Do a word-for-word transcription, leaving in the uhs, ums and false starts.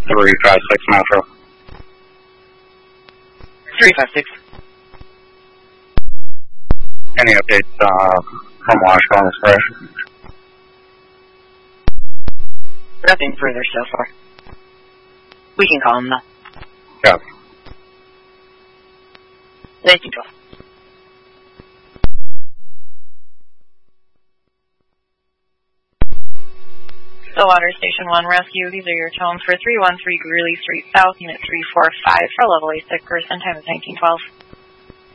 three five six Metro. three five six. Any updates uh, from Washington on this crash? Nothing further so far. We can call him now. Yeah. Thank you, twelve. Stillwater Station one Rescue. These are your tones for three one three Greeley Street South, Unit three four five for level A six, and time is nineteen twelve.